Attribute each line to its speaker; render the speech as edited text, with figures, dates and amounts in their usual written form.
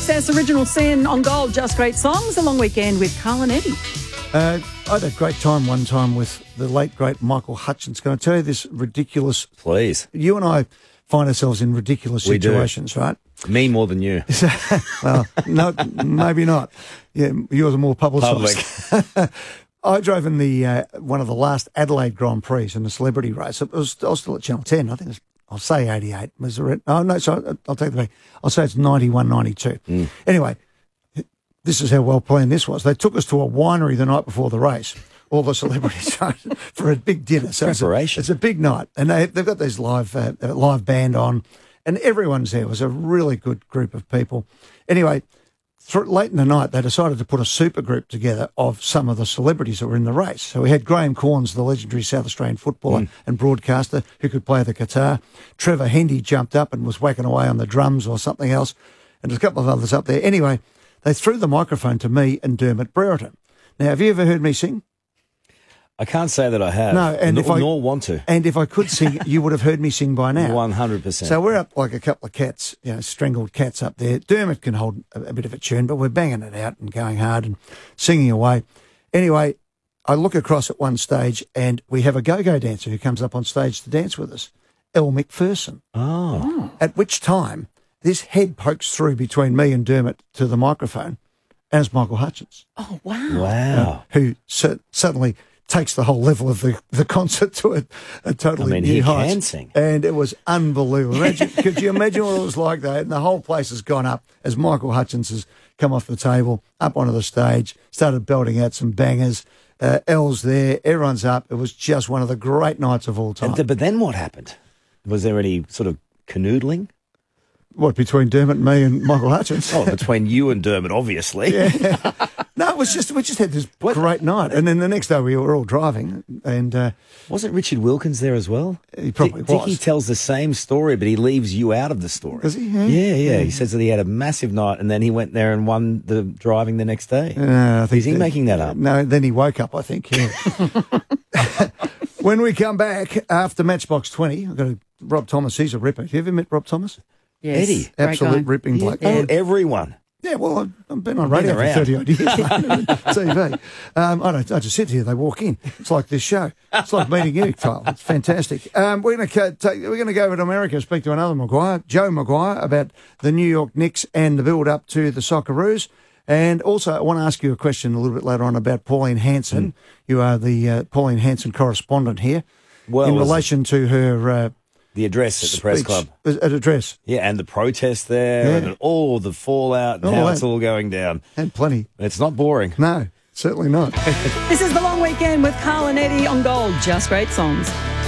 Speaker 1: Access Original Sin on Gold, Just Great Songs, a long weekend with Carl and Eddie.
Speaker 2: I had a great time one time with the late, great Michael Hutchence. Can I tell you this ridiculous...
Speaker 3: Please.
Speaker 2: You and I find ourselves in ridiculous situations, right?
Speaker 3: Me more than you.
Speaker 2: Well, no, maybe not. Yeah, yours are more publicised. I drove in the one of the last Adelaide Grand Prix in the celebrity race. I was still at Channel 10. I think I'll say 88. Was it? Oh, no, sorry, I'll take the back. I'll say it's 91, 92. Anyway, this is how well planned this was. They took us to a winery the night before the race, all the celebrities, for a big dinner. So
Speaker 3: preparation.
Speaker 2: It's a big night. And they've got these live band on, and everyone's there. It was a really good group of people. Anyway, late in the night, they decided to put a super group together of some of the celebrities that were in the race. So we had Graham Corns, the legendary South Australian footballer and broadcaster who could play the guitar. Trevor Hendy jumped up and was whacking away on the drums or something else. And there's a couple of others up there. Anyway, they threw the microphone to me and Dermot Brereton. Now, have you ever heard me sing?
Speaker 3: I can't say that I have.
Speaker 2: No, and
Speaker 3: nor want to.
Speaker 2: And if I could sing, you would have heard me sing by now.
Speaker 3: 100%.
Speaker 2: So we're up like a couple of cats, strangled cats up there. Dermot can hold a bit of a tune, but we're banging it out and going hard and singing away. Anyway, I look across at one stage and we have a go-go dancer who comes up on stage to dance with us, Elle Macpherson.
Speaker 3: Oh.
Speaker 2: At which time, this head pokes through between me and Dermot to the microphone, and it's Michael Hutchence.
Speaker 1: Oh, wow.
Speaker 3: Wow.
Speaker 2: Who suddenly takes the whole level of the concert to a totally new height.
Speaker 3: He can sing.
Speaker 2: And it was unbelievable. Could you imagine what it was like, though? And the whole place has gone up as Michael Hutchence has come off the table, up onto the stage, started belting out some bangers. Elle's there, everyone's up. It was just one of the great nights of all time.
Speaker 3: But then what happened? Was there any sort of canoodling?
Speaker 2: What, between Dermot, me and Michael Hutchence?
Speaker 3: Oh, between you and Dermot, obviously.
Speaker 2: Yeah. No, we just had this great night. And then the next day we were all driving. And
Speaker 3: wasn't Richard Wilkins there as well?
Speaker 2: He probably was.
Speaker 3: Dickie tells the same story, but he leaves you out of the story.
Speaker 2: Does he?
Speaker 3: Yeah. He says that he had a massive night and then he went there and won the driving the next day.
Speaker 2: I think
Speaker 3: Is he making that up?
Speaker 2: No, then he woke up, I think, yeah. When we come back after Matchbox 20, I've got Rob Thomas. He's a ripper. Have you ever met Rob Thomas?
Speaker 1: Yes,
Speaker 3: Eddie.
Speaker 2: Absolute ripping bloke.
Speaker 3: Oh, everyone.
Speaker 2: Yeah, well, I've been on radio for 30-odd years, TV. I just sit here, they walk in. It's like this show. It's like meeting you, Kyle. It's fantastic. We're going to go over to America and speak to another Maguire, Joe Maguire, about the New York Knicks and the build-up to the Socceroos. And also, I want to ask you a question a little bit later on about Pauline Hanson. You are the Pauline Hanson correspondent here. Well, in relation to her...
Speaker 3: the address at the press club.
Speaker 2: At address.
Speaker 3: Yeah, and the protest there and all the fallout and how it's all going down.
Speaker 2: And plenty.
Speaker 3: It's not boring.
Speaker 2: No, certainly not.
Speaker 1: This is The Long Weekend with Carl and Eddie on Gold, Just Great Songs.